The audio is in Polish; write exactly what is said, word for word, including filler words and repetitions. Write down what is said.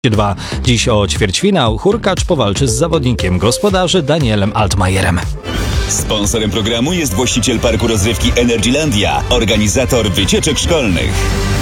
dwa. Dziś o ćwierćfinał Hurkacz powalczy z zawodnikiem gospodarzy Danielem Altmajerem. Sponsorem programu jest właściciel parku rozrywki Energylandia, organizator wycieczek szkolnych.